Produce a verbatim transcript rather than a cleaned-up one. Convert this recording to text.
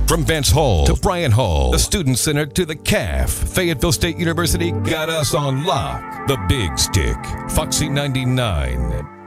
From Vance Hall to Bryan Hall, the Student Center to the C A F, Fayetteville State University got us on lock. The Big Stick, Foxy ninety-nine.